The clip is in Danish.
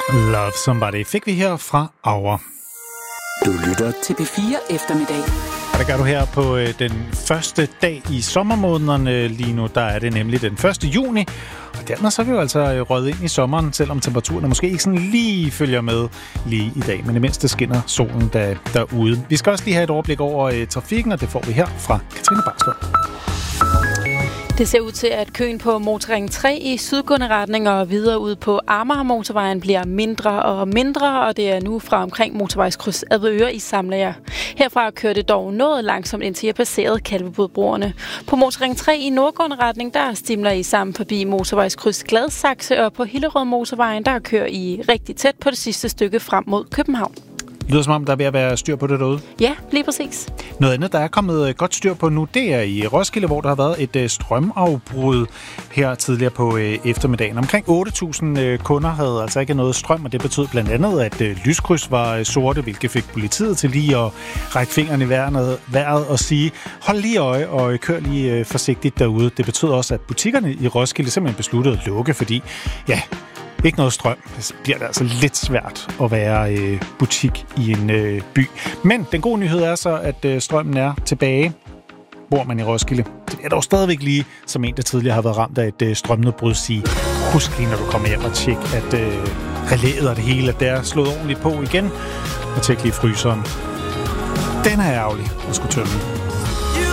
Love Somebody fik vi her fra Aura. Du lytter til P4 Eftermiddag. Og det gør du her på den første dag i sommermånederne lige nu. Der er det nemlig den 1. juni. Og dermed så er vi jo altså røget ind i sommeren, selvom temperaturen måske ikke sådan lige følger med lige i dag. Men det mindste skinner solen derude. Vi skal også lige have et overblik over trafikken, og det får vi her fra Katrine Barslund. Det ser ud til, at køen på motorring 3 i sydgående retning og videre ud på Amager-motorvejen bliver mindre og mindre, og det er nu fra omkring motorvejskryds Avedøre i Samlager. Herfra kører det dog noget langsomt, indtil jeg passerede Kalvebodbroerne. På motorring 3 i nordgående retning, der stimler I sammen forbi motorvejskryds Gladsaxe, og på Hillerød-motorvejen, der kører I rigtig tæt på det sidste stykke frem mod København. Det lyder som om, der er ved at være styr på det derude. Ja, lige præcis. Noget andet, der er kommet godt styr på nu, det er i Roskilde, hvor der har været et strømafbrud her tidligere på eftermiddagen. Omkring 8.000 kunder havde altså ikke noget strøm, og det betød blandt andet, at lyskryds var sorte, hvilket fik politiet til lige at række fingrene i vejret og sige, hold lige øje og kør lige forsigtigt derude. Det betød også, at butikkerne i Roskilde simpelthen besluttede at lukke, fordi ja, ikke noget strøm. Så bliver det altså lidt svært at være butik i en by. Men den gode nyhed er så, at strømmen er tilbage. Bor man i Roskilde? Det er dog stadigvæk lige som en, der tidligere har været ramt af et strømnedbrud, sige, husk lige, når du kommer hjem og tjek, at relæet og det hele, at det er slået ordentligt på igen. Og tjek lige fryseren. Den er ærgerlig at skulle tømme.